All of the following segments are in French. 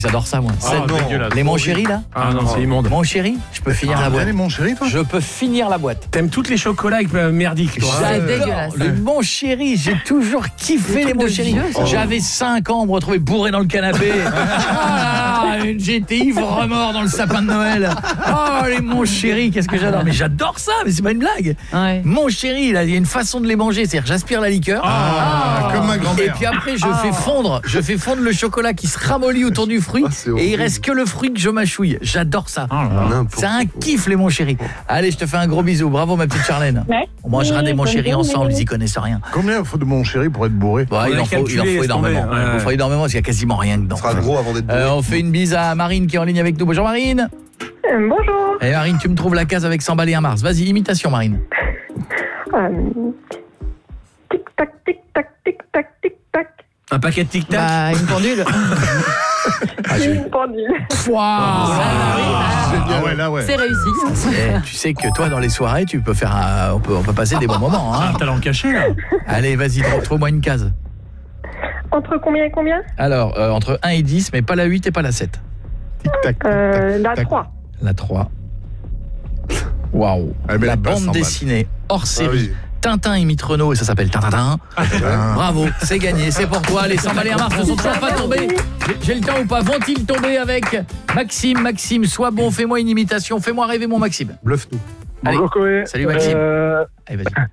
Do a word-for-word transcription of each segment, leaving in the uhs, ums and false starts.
J'adore ça, moi. Ah, dégueulasse. Les mon chéri, là. Ah non, c'est immonde. Mon chéri, je peux finir Ah, la boîte. les mon chéri, toi. Je peux finir la boîte. T'aimes toutes les chocolats avec euh, merdique, toi. C'est J'adore dégueulasse. les mon chéri, j'ai toujours kiffé les mon chéri. J'avais cinq ans, me retrouver bourré dans le canapé. Ah, j'étais ivre mort dans le sapin de Noël. Oh, les mon chéri, qu'est-ce que j'adore. Mais j'adore ça, mais c'est pas une blague. Ouais. Mon chéri, là, il y a une façon de les manger, c'est-à-dire j'aspire la liqueur. Ah, comme ma grand-mère. Et puis après, je fais fondre, je fais fondre le chocolat qui se ramollit autour du fruit, Ah, c'est et il horrible. reste que le fruit que je mâchouille. J'adore ça. N'importe C'est un kiff, les mon chéri. Allez, je te fais un gros bisou. Bravo, ma petite Charlène. Ouais. On mangera des mon Bonne chéri journée. ensemble, ils y connaissent rien. Combien il faut de mon chéri pour être bourré? Bon, il, a en faut, il en calculé, faut laisse énormément. tomber. Ouais, Il en faut ouais. énormément parce qu'il y a quasiment rien dedans. Ça sera gros avant d'être bourré. Euh, on fait une bise à Marine qui est en ligne avec nous. Bonjour Marine. Euh, bonjour. Et Marine, tu me trouves la case avec cent balais un Mars. Vas-y, imitation Marine. Euh, tic tac tic tac tic tac tic tac. Un paquet de tic-tac. Bah, une pendule. Ah, je- Une pendule. Pouah. Ah ouais, là, ouais. C'est réussi. Eh, tu sais que toi dans les soirées, tu peux faire un- on peut on peut passer des bons moments hein. Un talent caché, là. Allez, vas-y, trouve-moi une case. Entre combien et combien? Alors, euh, entre un et dix, mais pas la huit et pas la sept. Tic-tac. euh, La tic-tac. trois. La trois. Waouh. Elle met La la basse bande en balle. dessinée hors Ah série. oui. Tintin imite Renault et ça s'appelle Tintin. Ah. Bravo, c'est gagné, c'est pour toi. Les cent balais à Mars ne sont toujours pas tombés. J'ai- J'ai le temps ou pas? Vont-ils tomber avec Maxime? Maxime, sois bon, fais-moi une imitation. Fais-moi rêver mon Maxime. Bluffe-nous. Allez. Bonjour Koé. Salut, Maxime. Euh, Allez, vas-y.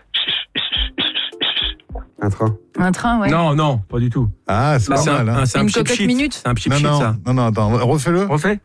Un train. Un train, ouais. Non, non, pas du tout. Ah, c'est Là, pas c'est un, mal, hein. un- c'est un Une chip cocotte shit. minute. C'est un chip Non, shit, non, ça. non, non, attends, refais-le. Refais.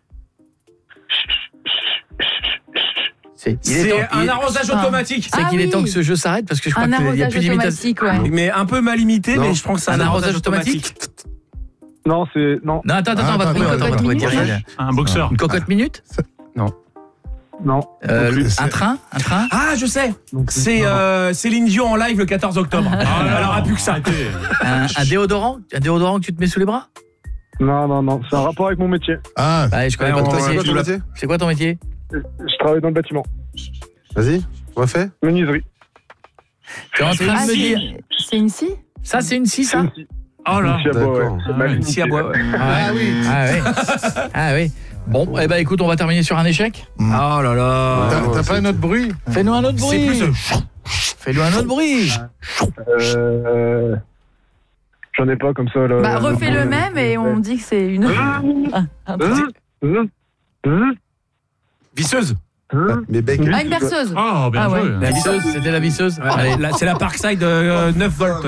C'est il est C'est temps- un il- arrosage Ah. automatique. c'est Ah qu'il est oui. temps que ce jeu s'arrête parce que je crois Un qu'il n'y a arrosage plus d'imitation. automatique, ouais. Mais un peu mal imité, Non. mais je pense que c'est Un un, arrosage automatique. non, c'est non, Non, attends, attends, Ah, on va attends, trouver, attends, attends, on va attends, trouver. attends. Thierry. Un boxeur. Une cocotte minute? non. Euh, plus. un train? Un train? Ah, je sais. Donc, C'est euh, Céline Dion en live le quatorze octobre. Ah, elle aura plus que ça. Un, un déodorant? Un déodorant que tu te mets sous les bras? Non, non, non, c'est un rapport avec mon métier. Ah, Ouais, je connais Ouais, pas ton on- C'est métier. quoi ton métier? C'est quoi ton métier? Je travaille dans le bâtiment. Vas-y, refais. Menuiserie. Tu es en train Ah, de me c'est- dire. c'est une scie. Ça, c'est une scie, ça? Une scie. Oh là. Une scie à bois, ouais. D'accord. C'est ma Une limite. scie à bois, ouais. Ah oui. Ah oui. Ah oui. Bon, eh ben écoute, on va terminer sur un échec. Oh là là. T'as ouais, t'as c'est- pas un autre bruit? Fais-nous un autre C'est bruit. plus. Fais-nous un autre bruit. Euh, J'en ai pas comme ça là. Bah, refais le même et on dit que c'est une. un- un train. Hum, hum, Visseuse. hum. Mais bec. Ah, une berceuse. Oh, bien Ah ouais. joué. La visseuse, c'était la visseuse. Allez, Allez. là, c'est la Parkside euh, neuf volts.